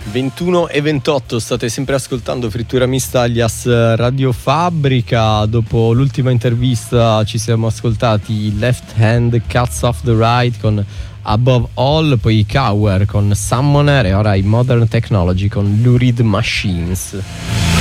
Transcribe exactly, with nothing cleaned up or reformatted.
ventuno e ventotto, state sempre ascoltando Frittura Mista alias Radio Fabbrica. Dopo l'ultima intervista ci siamo ascoltati Left Hand Cuts Off the Right con Above All, poi Cower con Summoner e ora i Modern Technology con Lurid Machines.